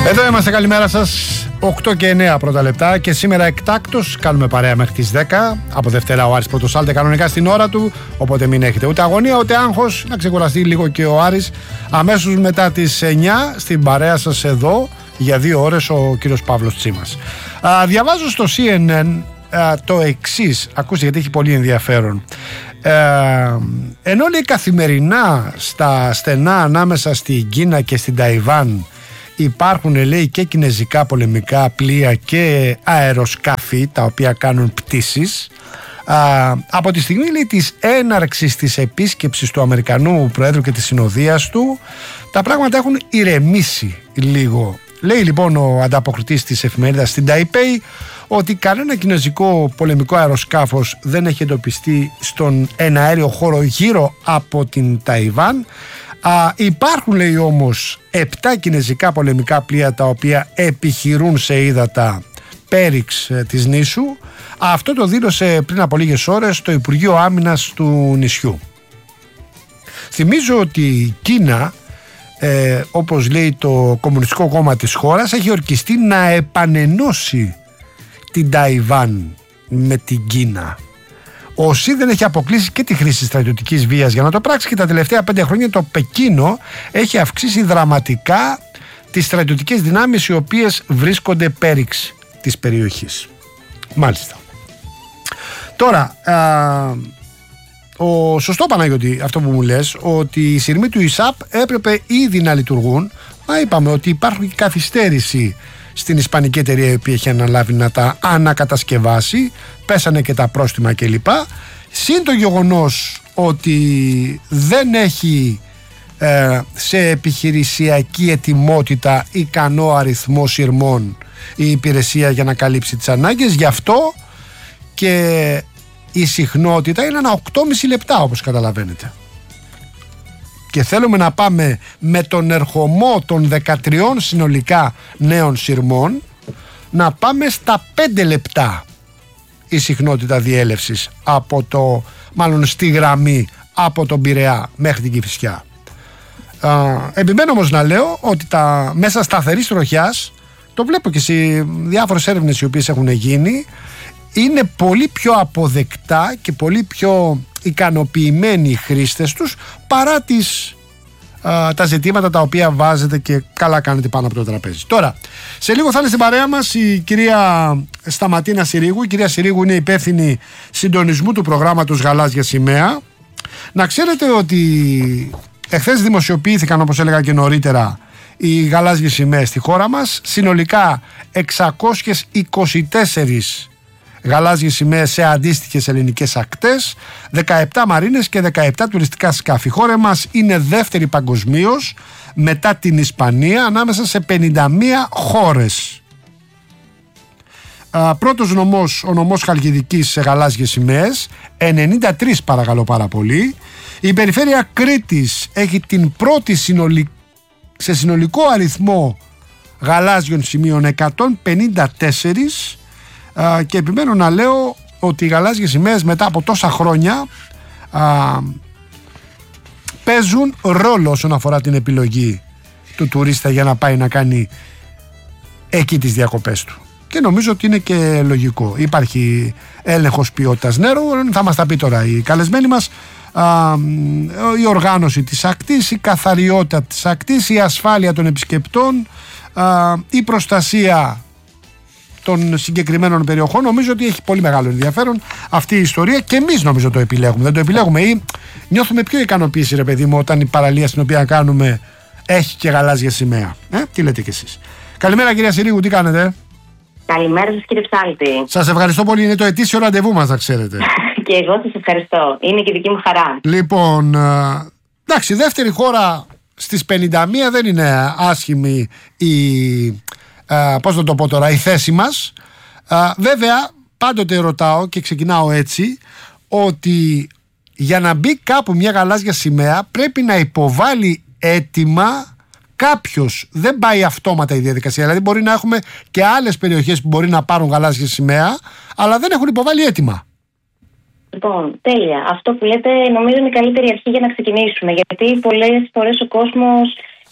Εδώ είμαστε, καλημέρα σας. 8 και 9 πρώτα λεπτά και σήμερα εκτάκτως κάνουμε παρέα μέχρι τις 10. Από Δευτέρα ο Άρης πρωτοσάλτε κανονικά στην ώρα του, οπότε μην έχετε ούτε αγωνία ούτε άγχος, να ξεκουραστεί λίγο και ο Άρης. Αμέσως μετά τις 9 στην παρέα σας εδώ για 2 ώρες ο κύριος Παύλος Τσίμας. Διαβάζω στο CNN το εξής, ακούστε γιατί έχει πολύ ενδιαφέρον. Ενώ λέει καθημερινά στα στενά ανάμεσα στην Κίνα και στην Ταϊβάν υπάρχουν, λέει, και κινεζικά πολεμικά πλοία και αεροσκάφη τα οποία κάνουν πτήσεις, από τη στιγμή, λέει, της έναρξης της επίσκεψης του Αμερικανού Προέδρου και της συνοδείας του, τα πράγματα έχουν ηρεμήσει λίγο. Λέει λοιπόν ο ανταποκριτής της εφημερίδας στην Ταϊπέη ότι κανένα κινεζικό πολεμικό αεροσκάφος δεν έχει εντοπιστεί στον εναέριο χώρο γύρω από την Ταϊβάν. Υπάρχουν, λέει, όμως 7 κινεζικά πολεμικά πλοία τα οποία επιχειρούν σε ύδατα πέριξ της νήσου. Αυτό το δήλωσε πριν από λίγες ώρες το Υπουργείο Άμυνας του νησιού. Θυμίζω ότι η Κίνα, όπως λέει το Κομμουνιστικό Κόμμα της χώρας, έχει ορκιστεί να επανενώσει την Ταϊβάν με την Κίνα. Ο ΣΥ δεν έχει αποκλείσει και τη χρήση στρατιωτικής βίας για να το πράξει και τα τελευταία 5 χρόνια το Πεκίνο έχει αυξήσει δραματικά τις στρατιωτικές δυνάμεις οι οποίες βρίσκονται πέριξ της περιοχής. Μάλιστα. Τώρα, σωστό, Παναγιώτη, αυτό που μου λες, ότι οι σειρμοί του ΙΣΑΠ έπρεπε ήδη να λειτουργούν, μα είπαμε ότι υπάρχει καθυστέρηση στην ισπανική εταιρεία η οποία έχει αναλάβει να τα ανακατασκευάσει, πέσανε και τα πρόστιμα κλπ. Συν το γεγονός ότι δεν έχει σε επιχειρησιακή ετοιμότητα ικανό αριθμό σειρμών η υπηρεσία για να καλύψει τις ανάγκες, γι' αυτό και η συχνότητα είναι ένα 8,5 λεπτά, όπως καταλαβαίνετε. Και θέλουμε να πάμε με τον ερχομό των 13 συνολικά νέων σειρμών να πάμε στα 5 λεπτά η συχνότητα διέλευσης στη γραμμή από τον Πειραιά μέχρι την Κηφισιά. Επιμένω όμως να λέω ότι τα μέσα σταθερής τροχιάς, το βλέπω και σε διάφορες έρευνες οι οποίες έχουν γίνει, είναι πολύ πιο αποδεκτά και πολύ πιο ικανοποιημένοι οι χρήστες τους παρά τα ζητήματα τα οποία βάζετε και καλά κάνετε πάνω από το τραπέζι. Τώρα, σε λίγο θα είναι στην παρέα μας η κυρία Σταματίνα Συρίγου. Η κυρία Συρίγου είναι υπεύθυνη συντονισμού του προγράμματος Γαλάζια Σημαία. Να ξέρετε ότι εχθές δημοσιοποιήθηκαν, όπως έλεγα και νωρίτερα, οι γαλάζιες σημαίες στη χώρα μας. Συνολικά 624 γαλάζιες σημαίες σε αντίστοιχες ελληνικές ακτές, 17 μαρίνες και 17 τουριστικά σκάφη. Η χώρα μας είναι δεύτερη παγκοσμίως μετά την Ισπανία ανάμεσα σε 51 χώρες. Πρώτος νομός, ο νομός Χαλκιδικής σε γαλάζιες σημαίες, 93 παρακαλώ πάρα πολύ. Η περιφέρεια Κρήτης έχει την πρώτη σε συνολικό αριθμό γαλάζιων σημείων, 154. Και επιμένω να λέω ότι οι γαλάζιες σημαίες μετά από τόσα χρόνια παίζουν ρόλο όσον αφορά την επιλογή του τουρίστα για να πάει να κάνει εκεί τις διακοπές του. Και νομίζω ότι είναι και λογικό. Υπάρχει έλεγχος ποιότητας νερού, θα μας τα πει τώρα η καλεσμένη μας, η οργάνωση της ακτής, η καθαριότητα της ακτής, η ασφάλεια των επισκεπτών, η προστασία των συγκεκριμένων περιοχών. Νομίζω ότι έχει πολύ μεγάλο ενδιαφέρον αυτή η ιστορία και εμείς νομίζω το επιλέγουμε. Δεν το επιλέγουμε ή νιώθουμε πιο ικανοποίηση, ρε παιδί μου, όταν η παραλία στην οποία κάνουμε έχει και γαλάζια σημαία. Τι λέτε κι εσείς? Καλημέρα, κυρία Συρίγου, τι κάνετε? Καλημέρα σας, κύριε Ψάλτη. Σας ευχαριστώ πολύ. Είναι το ετήσιο ραντεβού μας, να ξέρετε. Και εγώ σας ευχαριστώ. Είναι και δική μου χαρά. Λοιπόν, εντάξει, δεύτερη χώρα στις 51 δεν είναι άσχημη πώς να το πω τώρα, η θέση μας. Βέβαια, πάντοτε ρωτάω και ξεκινάω έτσι, ότι για να μπει κάπου μια γαλάζια σημαία πρέπει να υποβάλει αίτημα κάποιος. Δεν πάει αυτόματα η διαδικασία. Δηλαδή μπορεί να έχουμε και άλλες περιοχές που μπορεί να πάρουν γαλάζια σημαία, αλλά δεν έχουν υποβάλει αίτημα. Λοιπόν, τέλεια. Αυτό που λέτε νομίζω είναι η καλύτερη αρχή για να ξεκινήσουμε. Γιατί πολλές φορές ο κόσμος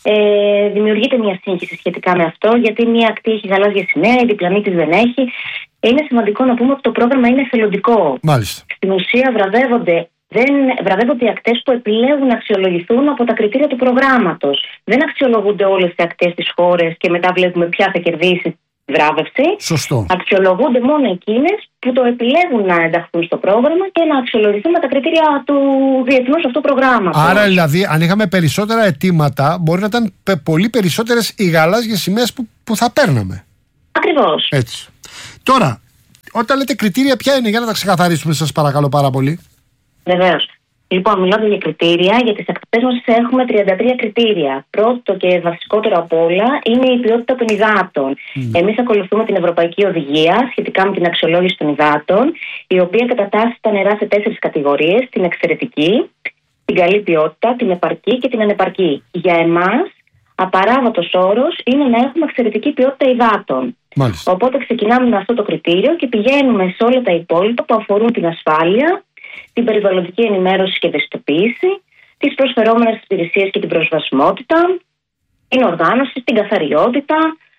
Δημιουργείται μια σύγχυση σχετικά με αυτό, γιατί μια ακτή έχει γαλάζια σημαία, η διπλανή της δεν έχει. Είναι σημαντικό να πούμε ότι το πρόγραμμα είναι εθελοντικό. Μάλιστα. Στην ουσία βραβεύονται οι ακτές που επιλέγουν να αξιολογηθούν από τα κριτήρια του προγράμματος. Δεν αξιολογούνται όλες οι ακτές της χώρας και μετά βλέπουμε ποια θα κερδίσει τη βράβευση. Σωστό. Αξιολογούνται μόνο εκείνες που το επιλέγουν να ενταχθούν στο πρόγραμμα και να αξιολογηθούν με τα κριτήρια του διεθνούς αυτού προγράμματος. Άρα, δηλαδή, αν είχαμε περισσότερα αιτήματα, μπορεί να ήταν πολύ περισσότερες οι γαλάζιες σημαίες που θα παίρναμε. Ακριβώς. Έτσι. Τώρα, όταν λέτε κριτήρια, ποια είναι, για να τα ξεκαθαρίσουμε, σας παρακαλώ πάρα πολύ. Βεβαίως. Λοιπόν, μιλώντας για κριτήρια, για τις ακτές μας έχουμε 33 κριτήρια. Πρώτο και βασικότερο απ' όλα είναι η ποιότητα των υδάτων. Εμείς ακολουθούμε την Ευρωπαϊκή Οδηγία σχετικά με την αξιολόγηση των υδάτων, η οποία κατατάσσει τα νερά σε 4 κατηγορίες: την εξαιρετική, την καλή ποιότητα, την επαρκή και την ανεπαρκή. Για εμάς, απαράβατος όρος είναι να έχουμε εξαιρετική ποιότητα υδάτων. Μάλιστα. Οπότε ξεκινάμε με αυτό το κριτήριο και πηγαίνουμε σε όλα τα υπόλοιπα που αφορούν την ασφάλεια, την περιβαλλοντική ενημέρωση και ευαισθητοποίηση, τις προσφερόμενες υπηρεσίες και την προσβασιμότητα, την οργάνωση, την καθαριότητα.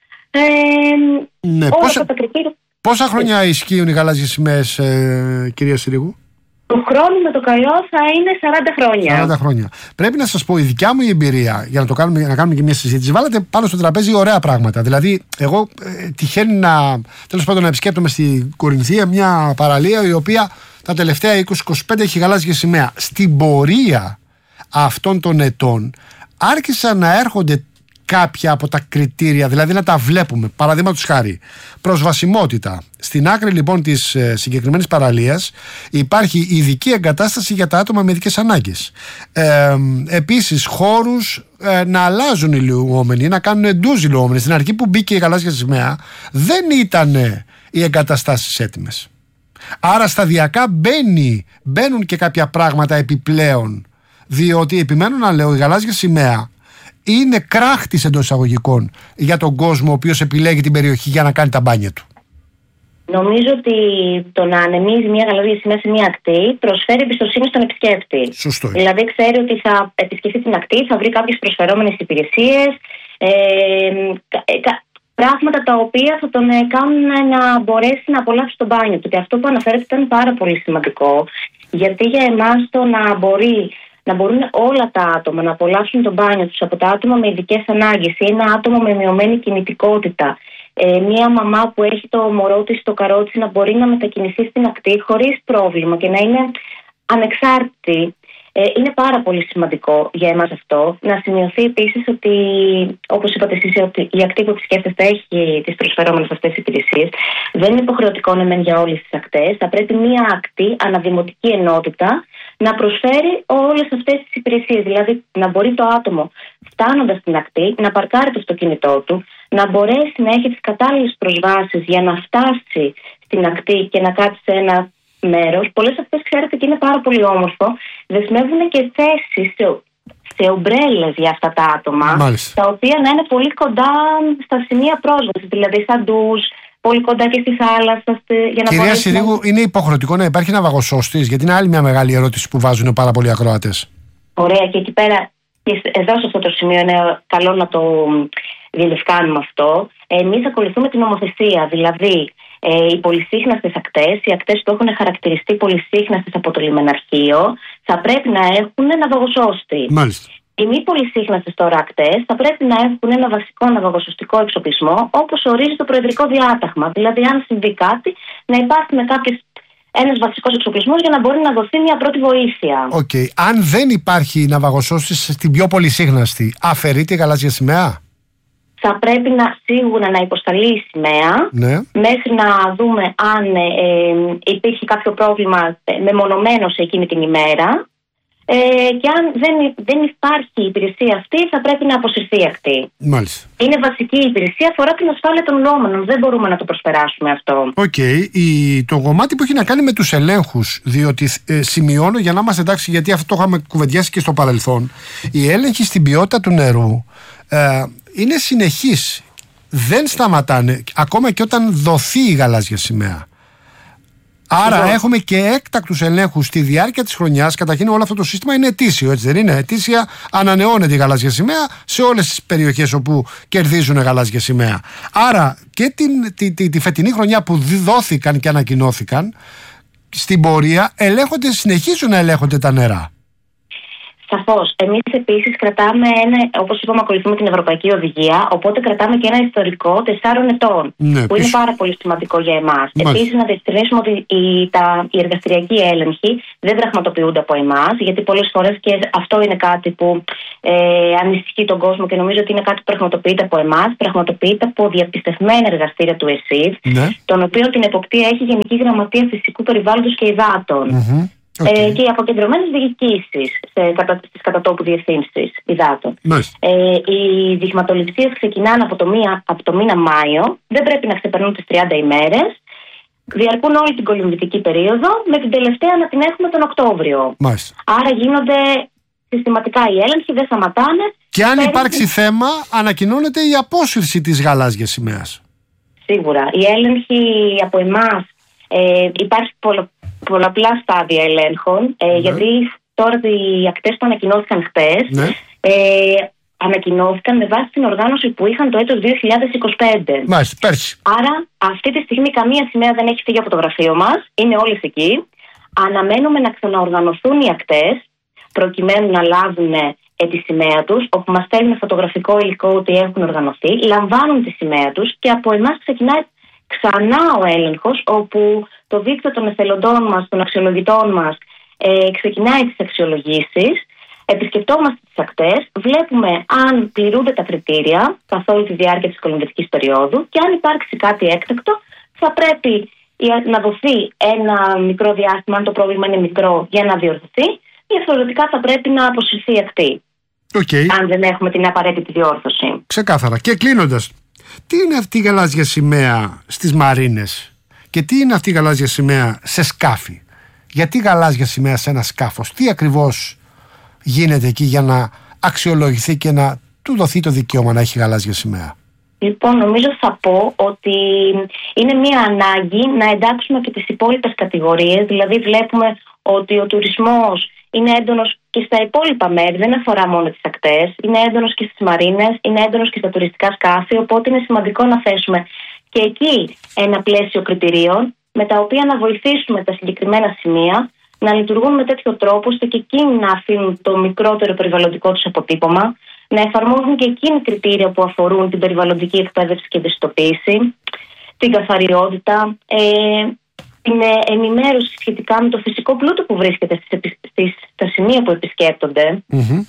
Ναι, όλα αυτά τα κριτήρια. Πόσα χρόνια ισχύουν οι γαλάζιες σημαίες, κυρία Συρίγου? Του χρόνου με το καλό θα είναι 40 χρόνια. 40 χρόνια. Πρέπει να σας πω, η δικιά μου η εμπειρία, για να κάνουμε και μια συζήτηση, βάλατε πάνω στο τραπέζι ωραία πράγματα. Δηλαδή, εγώ τυχαίνει τέλος πάντων να επισκέπτομαι στην Κορινθία μια παραλία η οποία τα τελευταία 20-25 έχει γαλάζια σημαία. Στην πορεία αυτών των ετών άρχισαν να έρχονται κάποια από τα κριτήρια, δηλαδή να τα βλέπουμε. Παραδείγματος χάρη, προσβασιμότητα. Στην άκρη λοιπόν της συγκεκριμένης παραλίας υπάρχει ειδική εγκατάσταση για τα άτομα με ειδικές ανάγκες. Επίσης, χώρους να αλλάζουν οι λουόμενοι, να κάνουν ντουζ οι λουόμενοι. Στην αρχή που μπήκε η γαλάζια σημαία, δεν ήταν οι εγκαταστάσεις έτοιμες. Άρα σταδιακά μπαίνουν και κάποια πράγματα επιπλέον, διότι επιμένω να λέω, η γαλάζια σημαία είναι κράχτης εντός εισαγωγικών για τον κόσμο ο οποίος επιλέγει την περιοχή για να κάνει τα μπάνια του. Νομίζω ότι το να ανεμίζει μια γαλάζια σημαία σε μια ακτή προσφέρει εμπιστοσύνη στον επισκέπτη. Σωστό. Δηλαδή ξέρει ότι θα επισκεφθεί την ακτή, θα βρει κάποιες προσφερόμενες υπηρεσίες, πράγματα τα οποία θα τον κάνουν να μπορέσει να απολαύσει το μπάνιο του. Και αυτό που αναφέρεται ήταν πάρα πολύ σημαντικό, γιατί για εμάς το να μπορούν όλα τα άτομα να απολαύσουν το μπάνιο τους, από τα άτομα με ειδικές ανάγκες ή ένα άτομο με μειωμένη κινητικότητα, μία μαμά που έχει το μωρό της στο καρότσι να μπορεί να μετακινηθεί στην ακτή χωρίς πρόβλημα και να είναι ανεξάρτητη. Είναι πάρα πολύ σημαντικό για εμάς αυτό. Να σημειωθεί επίσης ότι, όπως είπατε εσείς, ότι η ακτή που επισκέφτεστε έχει τις προσφερόμενες αυτές υπηρεσίες. Δεν είναι υποχρεωτικό να μένει για όλες τις ακτές. Θα πρέπει μία ακτή, αναδημοτική ενότητα, να προσφέρει όλες αυτές τις υπηρεσίες. Δηλαδή να μπορεί το άτομο, φτάνοντας στην ακτή, να παρκάρει το αυτοκίνητό του, να μπορέσει να έχει τις κατάλληλες προσβάσεις για να φτάσει στην ακτή και να κάτσει σε ένα μέρος. Πολλές αυτές, ξέρετε, και είναι πάρα πολύ όμορφο, δεσμεύουν και θέσεις σε ομπρέλες για αυτά τα άτομα. Μάλιστα. Τα οποία να είναι πολύ κοντά στα σημεία πρόσβασης, δηλαδή σαν ντουζ, πολύ κοντά και στη θάλασσα. Για να Κυρία Συρίγου, είναι υποχρεωτικό να υπάρχει ναυαγοσώστης? Γιατί είναι άλλη μια μεγάλη ερώτηση που βάζουν πάρα πολλοί ακροατές. Ωραία, και εκεί πέρα, και εδώ σε αυτό το σημείο είναι καλό να το διελευκάνουμε αυτό. Εμείς ακολουθούμε την νομοθεσία, δηλαδή οι πολυσύχναστες ακτές, οι ακτές που έχουν χαρακτηριστεί πολυσύχναστες από το λιμεναρχείο, θα πρέπει να έχουν ναυαγοσώστη. Μάλιστα. Οι μη πολυσύχναστες τώρα ακτές θα πρέπει να έχουν ένα βασικό ναυαγοσωστικό εξοπλισμό, όπως ορίζει το Προεδρικό Διάταγμα. Δηλαδή, αν συμβεί κάτι, να υπάρχει με ένας βασικός εξοπλισμός για να μπορεί να δοθεί μια πρώτη βοήθεια. Αν δεν υπάρχει ναυαγοσώστης στην πιο πολυσύχναστη, αφαιρείται η γαλάζια σημαία? Θα πρέπει σίγουρα να υποσταλεί η σημαία, ναι, μέχρι να δούμε αν υπήρχε κάποιο πρόβλημα μεμονωμένο σε εκείνη την ημέρα. Και αν δεν υπάρχει η υπηρεσία αυτή, θα πρέπει να αποσυρθεί η ακτή. Μάλιστα. Είναι βασική η υπηρεσία, αφορά την ασφάλεια των λουόμενων. Δεν μπορούμε να το προσπεράσουμε αυτό. Το κομμάτι που έχει να κάνει με τους ελέγχους, διότι σημειώνω, για να είμαστε εντάξει, γιατί αυτό το είχαμε κουβεντιάσει και στο παρελθόν, η έλεγχη στην ποιότητα του νερού είναι συνεχής. Δεν σταματάνε, ακόμα και όταν δοθεί η γαλάζια σημαία. Άρα έχουμε και έκτακτους ελέγχους στη διάρκεια της χρονιάς. Καταρχήν, όλο αυτό το σύστημα είναι ετήσιο, έτσι δεν είναι? Ετήσια ανανεώνεται η γαλάζια σημαία σε όλες τις περιοχές όπου κερδίζουν γαλάζια σημαία. Άρα και τη φετινή χρονιά που δόθηκαν και ανακοινώθηκαν, στην πορεία συνεχίζουν να ελέγχονται τα νερά. Σαφώς. Εμείς επίσης κρατάμε όπως είπαμε, ακολουθούμε την Ευρωπαϊκή Οδηγία, οπότε κρατάμε και ένα ιστορικό 4 ετών, που είναι πάρα πολύ σημαντικό για εμάς. Επίσης, να διευκρινίσουμε ότι οι εργαστηριακοί έλεγχοι δεν πραγματοποιούνται από εμάς, γιατί πολλές φορές και αυτό είναι κάτι που ανησυχεί τον κόσμο και νομίζω ότι είναι κάτι που πραγματοποιείται από εμάς. Πραγματοποιείται από διαπιστευμένα εργαστήρια του ΕΣΥΔ, τον οποίο την εποπτεία έχει Γενική Γραμματεία Φυσικού Περιβάλλοντος και Υδάτων. Και οι αποκεντρωμένες διοικήσεις στις κατατόπου διευθύνσεις υδάτων. Οι δειγματοληψίες ξεκινάνε από το μήνα Μάιο, δεν πρέπει να ξεπερνούν τις 30 ημέρες, διαρκούν όλη την κολυμβητική περίοδο, με την τελευταία να την έχουμε τον Οκτώβριο. Άρα γίνονται συστηματικά οι έλεγχοι, δεν σταματάνε. Και αν υπάρξει θέμα, ανακοινώνεται η απόσυρση της γαλάζιας σημαίας. Σίγουρα. Οι έλεγχοι από εμάς, υπάρχει πολλαπλά στάδια ελέγχων, γιατί τώρα οι ακτές που ανακοινώθηκαν χτες ανακοινώθηκαν με βάση την οργάνωση που είχαν το έτος 2025. Μάλιστα, πέρσι. Άρα αυτή τη στιγμή καμία σημαία δεν έχει φύγει από το γραφείο μας, είναι όλες εκεί. Αναμένουμε να ξαναοργανωθούν οι ακτές προκειμένου να λάβουν τη σημαία τους, όπου μας στέλνουν φωτογραφικό υλικό ότι έχουν οργανωθεί, λαμβάνουν τη σημαία τους και από εμάς ξεκινάει ξανά ο έλεγχος, όπου το δίκτυο των εθελοντών μας, των αξιολογητών μας, ξεκινάει τις αξιολογήσεις, επισκεπτόμαστε τις ακτές, βλέπουμε αν πληρούνται τα κριτήρια καθ' όλη τη διάρκεια της κολυμβητικής περίοδου και αν υπάρξει κάτι έκτακτο, θα πρέπει να δοθεί ένα μικρό διάστημα, αν το πρόβλημα είναι μικρό, για να διορθωθεί, διαφορετικά θα πρέπει να αποσυρθεί η ακτή. Αν δεν έχουμε την απαραίτητη διόρθωση. Ξεκάθαρα. Και κλείνοντας, τι είναι αυτή η γαλάζια σημαία στις μαρίνες και τι είναι αυτή η γαλάζια σημαία σε σκάφη? Γιατί γαλάζια σημαία σε ένα σκάφος? Τι ακριβώς γίνεται εκεί για να αξιολογηθεί και να του δοθεί το δικαίωμα να έχει γαλάζια σημαία? Λοιπόν, νομίζω θα πω ότι είναι μια ανάγκη να εντάξουμε και τις υπόλοιπες κατηγορίες. Δηλαδή βλέπουμε ότι ο τουρισμός είναι έντονος και στα υπόλοιπα μέρη, δεν αφορά μόνο τις ακτές, είναι έντονος και στις μαρίνες, είναι έντονος και στα τουριστικά σκάφη, οπότε είναι σημαντικό να θέσουμε και εκεί ένα πλαίσιο κριτηρίων με τα οποία να βοηθήσουμε τα συγκεκριμένα σημεία να λειτουργούν με τέτοιο τρόπο ώστε και εκείνοι να αφήνουν το μικρότερο περιβαλλοντικό τους αποτύπωμα, να εφαρμόζουν και εκείνοι κριτήρια που αφορούν την περιβαλλοντική εκπαίδευση και ευαισθητοποίηση, την καθαριότητα, την ενημέρωση σχετικά με το φυσικό πλούτο που βρίσκεται στα σημεία που επισκέπτονται.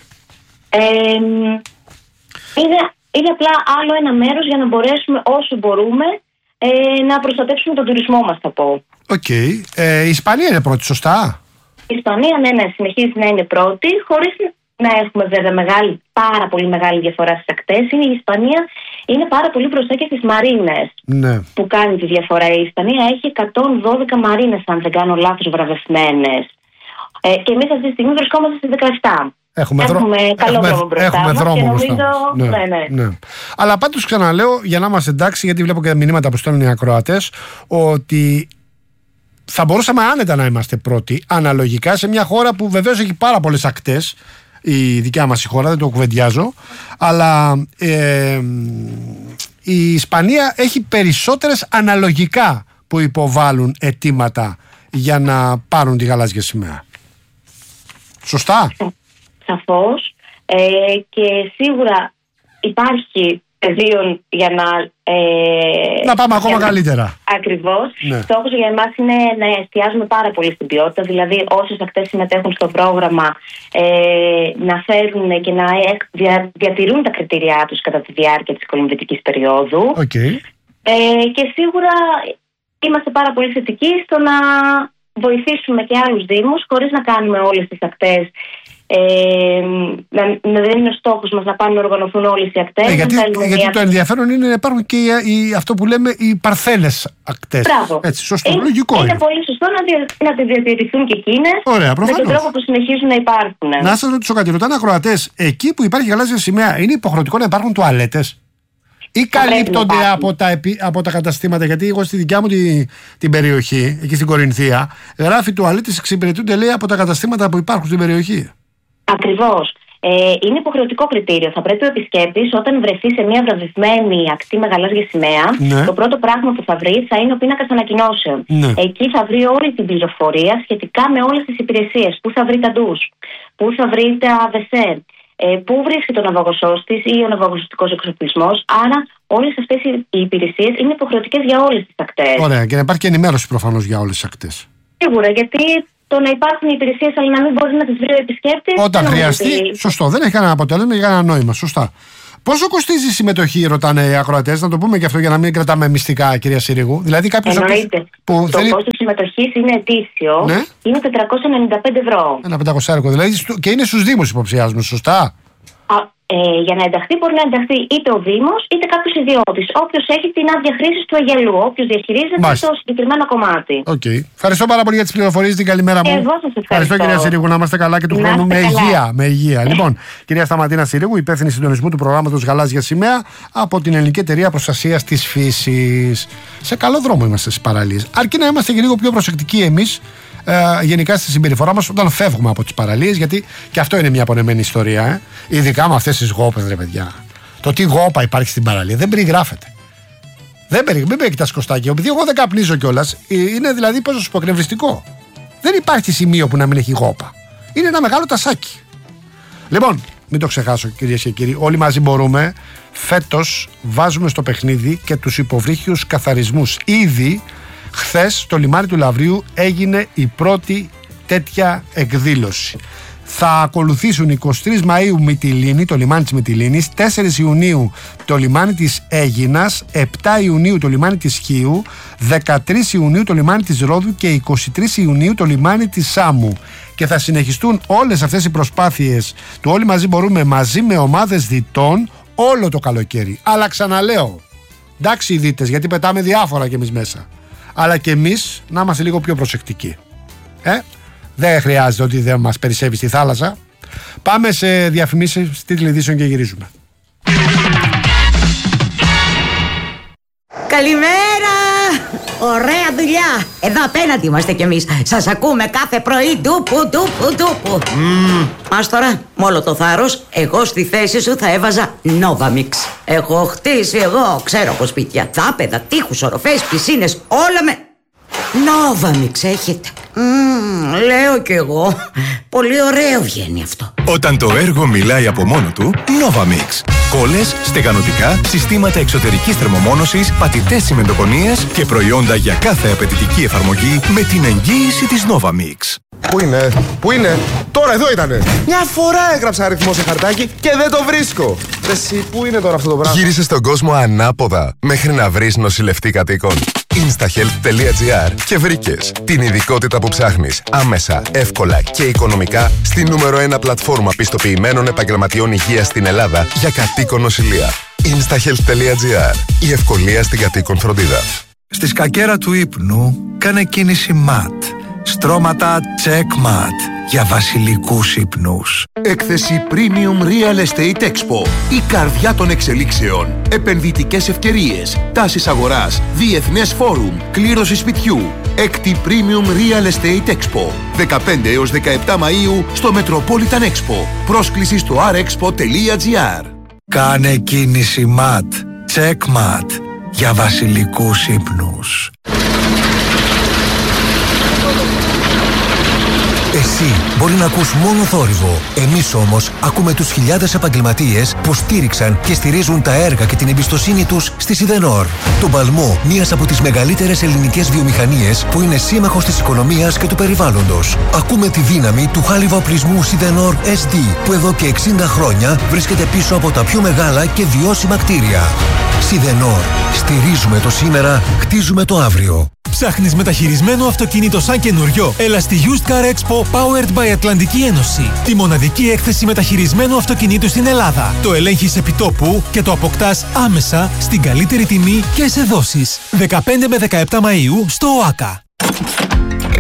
Είναι απλά άλλο ένα μέρος για να μπορέσουμε όσο μπορούμε να προστατεύσουμε τον τουρισμό μας, θα πω. Η Ισπανία είναι πρώτη, σωστά? Η Ισπανία, ναι, συνεχίζει να είναι πρώτη, χωρίς να έχουμε βέβαια πάρα πολύ μεγάλη διαφορά στις ακτές. Η Ισπανία είναι πάρα πολύ μπροστά και στις μαρίνες, που κάνει τη διαφορά. Η Ισπανία έχει 112 μαρίνες, αν δεν κάνω λάθος, βραβευμένες. Και εμείς αυτή τη στιγμή βρισκόμαστε στις 17. Έχουμε καλό δρόμο μπροστά μας. Ναι. Αλλά πάντως ξαναλέω, για να είμαστε εντάξει, γιατί βλέπω και τα μηνύματα που στέλνουν οι ακροατές, ότι θα μπορούσαμε άνετα να είμαστε πρώτοι, αναλογικά, σε μια χώρα που βεβαίως έχει πάρα πολλές ακτές, η δικιά μας η χώρα, δεν το κουβεντιάζω, αλλά η Ισπανία έχει περισσότερες αναλογικά που υποβάλλουν αιτήματα για να πάρουν τη γαλάζια σημαία. Σωστά? Σαφώς. Και σίγουρα υπάρχει πεδίο για να πάμε ακόμα καλύτερα. Ακριβώς. Στόχος για εμάς είναι να εστιάζουμε πάρα πολύ στην ποιότητα, δηλαδή όσες ακτές συμμετέχουν στο πρόγραμμα να φέρουν και να διατηρούν τα κριτήριά τους κατά τη διάρκεια της κολυμβητικής περίοδου. Και σίγουρα είμαστε πάρα πολύ θετικοί στο να βοηθήσουμε και άλλους δήμους, χωρίς να κάνουμε όλες τις ακτές. Δεν είναι ο στόχος μας να πάνε να οργανωθούν όλες οι ακτές. Γιατί το ενδιαφέρον είναι να υπάρχουν και αυτό που λέμε οι παρθένες ακτές. Έτσι, σωστό, λογικό είναι πολύ σωστό να τις διατηρηθούν και εκείνες με τον τρόπο που συνεχίζουν να υπάρχουν. Να σας ρωτήσω κάτι, ρωτάνε ακροατές, εκεί που υπάρχει γαλάζια σημαία είναι υποχρεωτικό να υπάρχουν τουαλέτες? ή καλύπτονται από τα καταστήματα? Γιατί εγώ στη δικιά μου την περιοχή, εκεί στην Κορινθία, γράφει τουαλέτες εξυπηρετούνται, λέει, από τα καταστήματα που υπάρχουν στην περιοχή. Ακριβώς. Είναι υποχρεωτικό κριτήριο. Θα πρέπει ο επισκέπτης, όταν βρεθεί σε μια βραβευμένη ακτή με γαλάζια σημαία, το πρώτο πράγμα που θα βρει θα είναι ο πίνακας ανακοινώσεων. Εκεί θα βρει όλη την πληροφορία σχετικά με όλες τις υπηρεσίες. Πού θα βρει τα ντους, πού θα βρει τα WC, πού βρίσκεται ο ναυαγοσώστης ή ο ναυαγοσωστικός εξοπλισμός. Άρα, όλες αυτές οι υπηρεσίες είναι υποχρεωτικές για όλες τις ακτές. Ωραία, και να υπάρχει και ενημέρωση προφανώς για όλες τις ακτές. Σίγουρα, γιατί το να υπάρχουν οι υπηρεσίες, αλλά να μην μπορεί να τις βρει ο επισκέπτης. Όταν χρειαστεί, σωστό, δεν έχει κανένα αποτέλεσμα, έχει κανένα νόημα. Σωστά. Πόσο κοστίζει η συμμετοχή, ρωτάνε οι ακροατές, να το πούμε και αυτό για να μην κρατάμε μυστικά, κυρία Συρίγου. Δηλαδή, κάποιος που το κόστος συμμετοχής είναι ετήσιο, ναι. Είναι 495 ευρώ. Ένα 500 δηλαδή, και είναι στους Δήμους, υποψιάζουμε, σωστά. Για να ενταχθεί, μπορεί να ενταχθεί είτε ο Δήμος είτε κάποιος ιδιώτης. Όποιος έχει την άδεια χρήσης του Αιγελού, όποιος διαχειρίζεται το συγκεκριμένο κομμάτι. Ευχαριστώ πάρα πολύ για τις πληροφορίες. Την καλημέρα μου. Εγώ σας ευχαριστώ. Κυρία Συρίγου, να είμαστε καλά και του χρόνου με υγεία. Λοιπόν, κυρία Σταματίνα Συρίγου, υπεύθυνη συντονισμού του προγράμματος Γαλάζια Σημαία από την Ελληνική Εταιρεία Προστασίας της Φύσης. Σε καλό δρόμο είμαστε στις παραλίες. Αρκεί να είμαστε και λίγο πιο προσεκτικοί εμείς. Γενικά στη συμπεριφορά μας όταν φεύγουμε από τις παραλίες, γιατί και αυτό είναι μια απονεμένη ιστορία, ειδικά με αυτές τις γόπες, ρε παιδιά. Το τι γόπα υπάρχει στην παραλία δεν περιγράφεται. Μην παίρνει τα σκοστάκια. Επειδή εγώ δεν καπνίζω κιόλας, είναι δηλαδή, πώς να σου πω, εκνευριστικό. Δεν υπάρχει σημείο που να μην έχει γόπα. Είναι ένα μεγάλο τασάκι. Λοιπόν, μην το ξεχάσω, κυρίες και κύριοι, όλοι μαζί μπορούμε. Φέτος βάζουμε στο παιχνίδι και τους υποβρύχιους καθαρισμούς. Ήδη χθες στο λιμάνι του Λαυρίου έγινε η πρώτη τέτοια εκδήλωση. Θα ακολουθήσουν 23 Μαΐου Μυτιλήνη, το λιμάνι της Μυτιλήνης, 4 Ιουνίου το λιμάνι της Αίγινας, 7 Ιουνίου το λιμάνι της Χίου, 13 Ιουνίου το λιμάνι της Ρόδου και 23 Ιουνίου το λιμάνι της Σάμου. Και θα συνεχιστούν όλες αυτές οι προσπάθειες του Όλοι Μαζί Μπορούμε μαζί με ομάδες διτών όλο το καλοκαίρι. Αλλά ξαναλέω, εντάξει οι δίτες, γιατί πετάμε διάφορα κι εμείς μέσα. Αλλά και εμείς να είμαστε λίγο πιο προσεκτικοί. Δεν χρειάζεται ότι δεν μας περισσεύει στη θάλασσα. Πάμε σε διαφημίσεις, τίτλοι ειδήσεων και γυρίζουμε. Καλημέρα! Ωραία δουλειά! Εδώ απέναντι είμαστε κι εμείς. Σας ακούμε κάθε πρωί. Ντούπου. Ας τώρα, με όλο το θάρρος, εγώ στη θέση σου θα έβαζα Novamix. Έχω χτίσει εγώ, ξέρω από σπίτια, δάπεδα, τείχους, οροφές, πισίνες, όλα με Novamix έχετε. Λέω κι εγώ. Πολύ ωραίο βγαίνει αυτό. Όταν το έργο μιλάει από μόνο του, Novamix. Κόλλες, στεγανοτικά, συστήματα εξωτερικής θερμομόνωσης, πατητές τσιμεντοκονίες και προϊόντα για κάθε απαιτητική εφαρμογή με την εγγύηση της Novamix. Πού είναι, τώρα εδώ ήτανε. Μια φορά έγραψα αριθμό σε χαρτάκι και δεν το βρίσκω. Εσύ, πού είναι τώρα αυτό το πράγμα? Γύρισες στον κόσμο ανάποδα μέχρι να βρεις νοσηλευτή κατοίκων. Instahealth.gr και βρήκες την ειδικότητα που ψάχνεις άμεσα, εύκολα και οικονομικά στη νούμερο 1 πλατφόρμα πιστοποιημένων επαγγελματιών υγείας στην Ελλάδα για κατοίκον νοσηλεία. Instahealth.gr. Η ευκολία στην κατοίκον φροντίδα. Στη σκακέρα του ύπνου κάνε κίνηση MAT. Στρώματα Checkmat για βασιλικούς ύπνους. Έκθεση Premium Real Estate Expo. Η καρδιά των εξελίξεων. Επενδυτικές ευκαιρίες. Τάσεις αγοράς. Διεθνές φόρουμ. Κλήρωση σπιτιού. Έκτη Premium Real Estate Expo. 15 έως 17 Μαΐου στο Metropolitan Expo. Πρόσκληση στο rexpo.gr. Κάνε κίνηση MAT. Checkmat για βασιλικούς ύπνους. Εσύ μπορεί να ακούς μόνο θόρυβο. Εμείς όμως ακούμε τους χιλιάδες επαγγελματίες που στήριξαν και στηρίζουν τα έργα και την εμπιστοσύνη τους στη Σιδενόρ. Τον παλμό μιας από τις μεγαλύτερες ελληνικές βιομηχανίες που είναι σύμμαχος της οικονομίας και του περιβάλλοντος. Ακούμε τη δύναμη του χάλιβα οπλισμού Σιδενόρ SD που εδώ και 60 χρόνια βρίσκεται πίσω από τα πιο μεγάλα και βιώσιμα κτίρια. Σιδενόρ. Στηρίζουμε το σήμερα, χτίζουμε το αύριο. Ψάχνεις μεταχειρισμένο αυτοκίνητο σαν καινούριο? Έλα στη Used Car Expo Powered by Ατλαντική Ένωση. Τη μοναδική έκθεση μεταχειρισμένου αυτοκινήτου στην Ελλάδα. Το ελέγχεις επιτόπου και το αποκτάς άμεσα στην καλύτερη τιμή και σε δόσεις. 15 με 17 Μαΐου στο ΟΑΚΑ.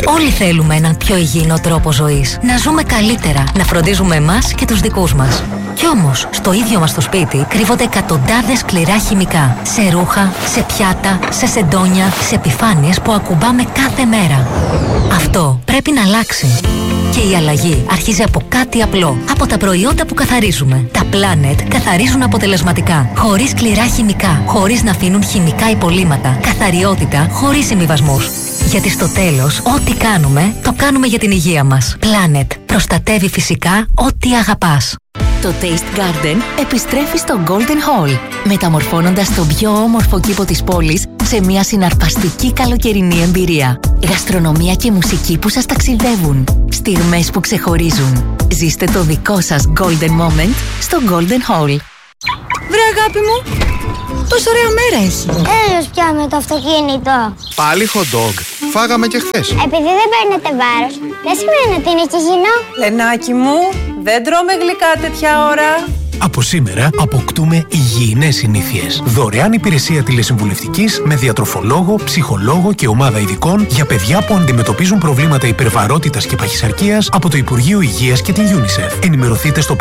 Όλοι θέλουμε έναν πιο υγιεινό τρόπο ζωής. Να ζούμε καλύτερα, να φροντίζουμε εμάς και τους δικούς μας. Κι όμως, στο ίδιο μας το σπίτι κρύβονται εκατοντάδες σκληρά χημικά. Σε ρούχα, σε πιάτα, σε σεντόνια, σε επιφάνειες που ακουμπάμε κάθε μέρα. Αυτό πρέπει να αλλάξει. Και η αλλαγή αρχίζει από κάτι απλό. Από τα προϊόντα που καθαρίζουμε. Τα Planet καθαρίζουν αποτελεσματικά. Χωρίς σκληρά χημικά. Χωρίς να αφήνουν χημικά υπολείμματα. Καθαριότητα χωρίς συμβιβασμούς. Γιατί στο τέλος, ό,τι κάνουμε, το κάνουμε για την υγεία μας. Planet. Προστατεύει φυσικά ό,τι αγαπάς. Το Taste Garden επιστρέφει στο Golden Hall, μεταμορφώνοντας τον πιο όμορφο κήπο της πόλης σε μια συναρπαστική καλοκαιρινή εμπειρία. Γαστρονομία και μουσική που σας ταξιδεύουν. Στιγμές που ξεχωρίζουν. Ζήστε το δικό σας Golden Moment στο Golden Hall. Βρε αγάπη μου, πόσο ωραία μέρα έχει. Έλος πια με το αυτοκίνητο. Πάλι hot dog. Φάγαμε και χθες. Επειδή δεν παίρνετε βάρος, δεν σημαίνει ότι είναι και υγιεινό. Λενάκι μου, δεν τρώμε γλυκά τέτοια ώρα. Από σήμερα αποκτούμε υγιεινές συνήθειες. Δωρεάν υπηρεσία τηλεσυμβουλευτικής με διατροφολόγο, ψυχολόγο και ομάδα ειδικών για παιδιά που αντιμετωπίζουν προβλήματα υπερβαρότητας και παχυσαρκίας από το Υπουργείο Υγείας και την UNICEF. Ενημερωθείτε στο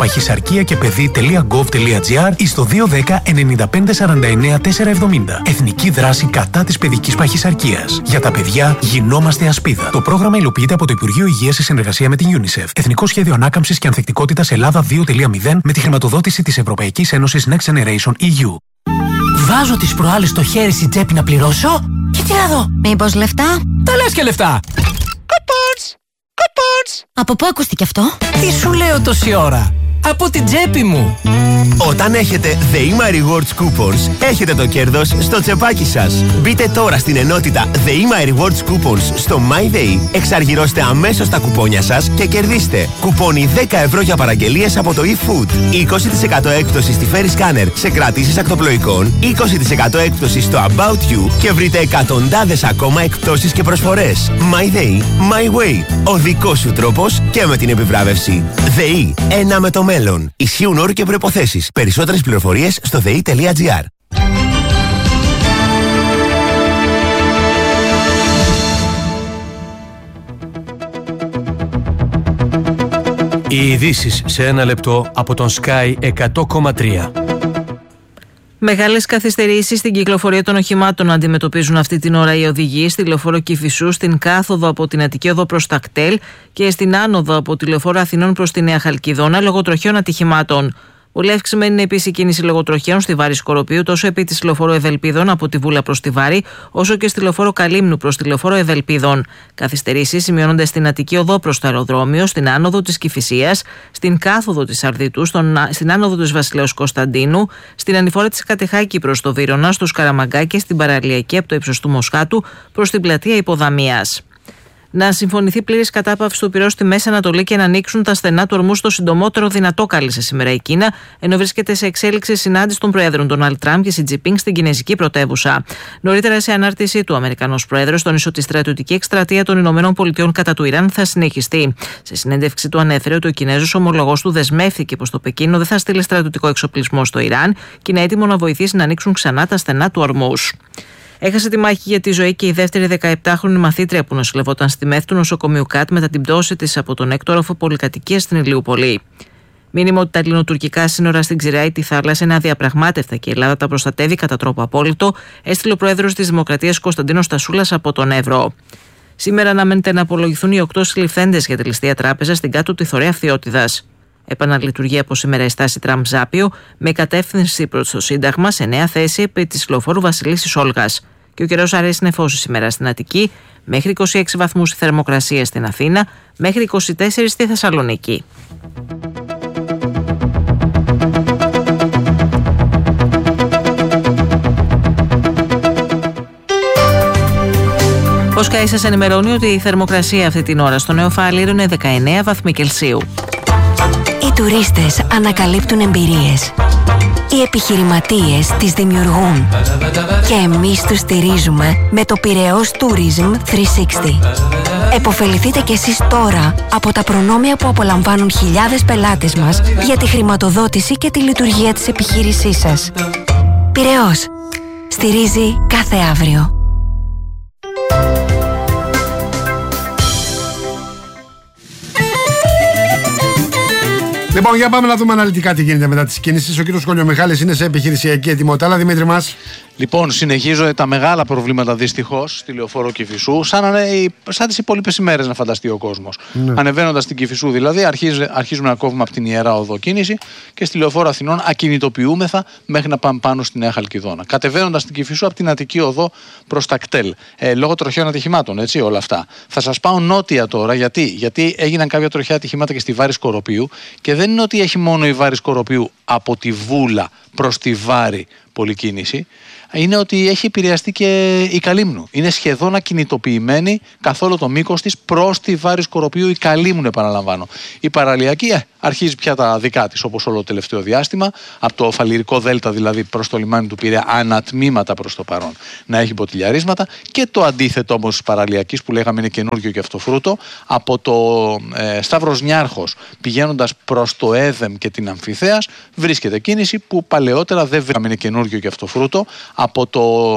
παχυσαρκία-και-παιδί.gov.gr ή στο 210 95 49 470. Εθνική δράση κατά της παιδικής παχυσαρκίας. Για τα παιδιά γινόμαστε ασπίδα. Το πρόγραμμα υλοποιείται από το Υπουργείο Υγείας σε συνεργασία με την UNICEF. Εθνικό Σχέδιο Ανάκαμψης και Ανθεκτικότητας Ελλάδα 2.0 με τη χρηματοδότηση της Ευρωπαϊκής Ένωσης Next Generation EU. Βάζω τις προάλλες στο χέρι στην τσέπη να πληρώσω και τι να δω. Μήπως λεφτά? Τα λες και λεφτά. Coupons! Από πού ακούστηκε αυτό? Τι σου λέω τόση ώρα? Από την τσέπη μου. Όταν έχετε ΔΕΗΜΑ Rewards Coupons, έχετε το κέρδος στο τσεπάκι σας. Μπείτε τώρα στην ενότητα ΔΕΗΜΑ Rewards Coupons στο MyDay, εξαργυρώστε αμέσως τα κουπόνια σας και κερδίστε κουπόνι 10 ευρώ για παραγγελίες από το eFood, 20% έκπτωση στη Ferry Scanner σε κρατήσεις ακτοπλοϊκών, 20% έκπτωση στο About You και βρείτε εκατοντάδες ακόμα εκπτώσεις και προσφορές. MyDay, My Way. Ο δικός σου τρόπος και με την επιβράβευση. ΔΕΗ, ένα με το μέλλον. Ισχύουν όροι και προϋποθέσεις. Περισσότερες πληροφορίες στο dei.gr. Οι ειδήσεις σε ένα λεπτό από τον Sky 100,3. Μεγάλες καθυστερήσεις στην κυκλοφορία των οχημάτων αντιμετωπίζουν αυτή την ώρα οι οδηγοί στη λεωφόρο Κηφισού, στην κάθοδο από την Αττική Οδό προς τα κτέλ και στην άνοδο από τη λεωφόρο Αθηνών προς τη Νέα Χαλκιδόνα λόγω τροχαίων ατυχημάτων. Πολύ αυξημένη είναι επίσης η κίνηση λόγω τροχαίων στη Βάρη Σκοροπίου, τόσο επί της λεωφόρου Εδελπίδων από τη Βούλα προς τη Βάρη, όσο και στη λεωφόρο Καλύμνου προς τη λεωφόρο Εδελπίδων. Καθυστερήσεις σημειώνονται στην Αττική Οδό προς το αεροδρόμιο, στην άνοδο της Κηφισίας, στην κάθοδο της Αρδιτού, στην άνοδο της Βασιλέως Κωνσταντίνου, στην ανηφόρα της Κατεχάκη προς το Βύρωνα, στους Καραμαγκάκες, στην παραλιακή από το ύψος του Μοσχάτου προς την πλατεία Υποδαμίας. Να συμφωνηθεί πλήρης κατάπαυση του πυρός στη Μέση Ανατολή και να ανοίξουν τα στενά του ορμού στο συντομότερο δυνατό, κάλεσε σήμερα η Κίνα, ενώ βρίσκεται σε εξέλιξη συνάντηση των Προέδρων Ντόναλντ Τραμπ και Σι Τζινπίνγκ στην Κινεζική πρωτεύουσα. Νωρίτερα, σε ανάρτησή του, ο Αμερικανός Πρόεδρος τόνισε ότι η στρατιωτική εκστρατεία των ΗΠΑ κατά του Ιράν θα συνεχιστεί. Σε συνέντευξη του ανέφερε ότι ο Κινέζος ομολογός του δεσμεύθηκε πως το Πεκίνο δεν θα στείλει στρατιωτικό εξοπλισμό στο Ιράν και είναι έτοιμο να βοηθήσει να ανοίξουν ξανά τα στενά του ορμούς. Έχασε τη μάχη για τη ζωή και η δεύτερη 17χρονη μαθήτρια που νοσηλευόταν στη ΜΕΘ του νοσοκομείου ΚΑΤ μετά την πτώση της από τον έκτο όροφο πολυκατοικίας στην Ηλιούπολη. Μήνυμα ότι τα ελληνοτουρκικά σύνορα στην Ξηρά ή τη θάλασσα είναι αδιαπραγμάτευτα και η Ελλάδα τα προστατεύει κατά τρόπο απόλυτο, έστειλε ο πρόεδρος της Δημοκρατίας Κωνσταντίνος Τασούλας από τον Εύρο. Σήμερα αναμένεται να απολογηθούν οι 8 συλληφθέντες για τη ληστεία τράπεζα στην κάτω τη Θωρέα Φθιώτιδας. Επαναλειτουργεί από σήμερα η στάση Τραμζάπιο με κατεύθυνση προς το Σύνταγμα σε νέα θέση επί της λεωφόρου Βασιλίσσης Όλγας. Και ο καιρός αρέσει νεφώσει σήμερα στην Αττική, μέχρι 26 βαθμούς η θερμοκρασία στην Αθήνα, μέχρι 24 στη Θεσσαλονίκη. Ο Sky σας ενημερώνει ότι η θερμοκρασία αυτή την ώρα στο Νέο Φάληρο είναι 19 βαθμοί Κελσίου. Οι τουρίστες ανακαλύπτουν εμπειρίες. Οι επιχειρηματίες τις δημιουργούν. Και εμείς τους στηρίζουμε με το Πειραιώς Tourism 360. Εποφεληθείτε κι εσείς τώρα από τα προνόμια που απολαμβάνουν χιλιάδες πελάτες μας για τη χρηματοδότηση και τη λειτουργία της επιχείρησής σας. Πειραιώς. Στηρίζει κάθε αύριο. Λοιπόν, για πάμε να δούμε αναλυτικά τι γίνεται μετά τις κινήσεις. Ο κύριος Κολιομιχάλης είναι σε επιχειρησιακή ετοιμότητα. Αλλά Δημήτρη μας. Λοιπόν, συνεχίζονται τα μεγάλα προβλήματα δυστυχώς στη λεωφόρο Κηφισού, σαν τις υπόλοιπες ημέρες να φανταστεί ο κόσμος. Ναι. Ανεβαίνοντας στην Κηφισού δηλαδή, αρχίζουμε να κόβουμε από την Ιερά Οδό κίνηση και στη λεωφόρο Αθηνών ακινητοποιούμεθα μέχρι να πάμε πάνω στη Νέα Χαλκιδόνα. Κατεβαίνοντας στην Κηφισού από την Αττική Οδό προς τα κτέλ. Λόγω τροχαίων ατυχημάτων, έτσι, όλα αυτά. Θα σας πάω νότια τώρα, γιατί έγιναν κάποια τροχαία ατυχήματα και στη Βάρη Σκοροπίου και δεν είναι ότι έχει μόνο η Βάρη Σκοροπίου από τη Βούλα προς τη Βάρη πολυκίνηση. Είναι ότι έχει επηρεαστεί και η Καλύμνου. Είναι σχεδόν ακινητοποιημένη καθ' όλο το μήκος της προς τη Βάρη Σκοροπίου, η Καλύμνου, επαναλαμβάνω. Η παραλιακή αρχίζει πια τα δικά της, όπως όλο το τελευταίο διάστημα, από το Φαλιρικό Δέλτα δηλαδή προς το λιμάνι του Πειραιά, ανατμήματα προς το παρόν να έχει ποτηλιαρίσματα, και το αντίθετο όμως της παραλιακής που λέγαμε είναι καινούργιο και αυτό φρούτο, από το Σταύρος Νιάρχος πηγαίνοντας προς το Έδεμ και την Αμφιθέας βρίσκεται κίνηση που παλαιότερα δεν βρήκαμε, είναι καινούργιο και αυτό φρούτο, από το